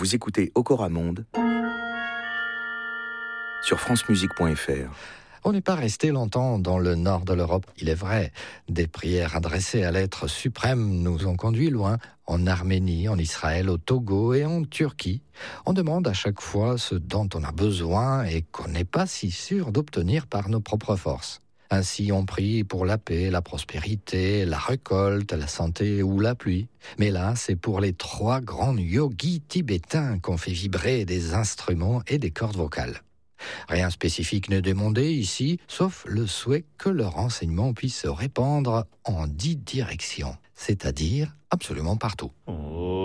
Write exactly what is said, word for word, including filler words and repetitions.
Vous écoutez Okora Monde sur francemusique point f r. On n'est pas resté longtemps dans le nord de l'Europe, il est vrai. Des prières adressées à l'être suprême nous ont conduits loin, en Arménie, en Israël, au Togo et en Turquie. On demande à chaque fois ce dont on a besoin et qu'on n'est pas si sûr d'obtenir par nos propres forces. Ainsi, on prie pour la paix, la prospérité, la récolte, la santé ou la pluie. Mais là, c'est pour les trois grands yogis tibétains qu'on fait vibrer des instruments et des cordes vocales. Rien spécifique n'est demandé ici, sauf le souhait que leur enseignement puisse se répandre en dix directions, c'est-à-dire absolument partout.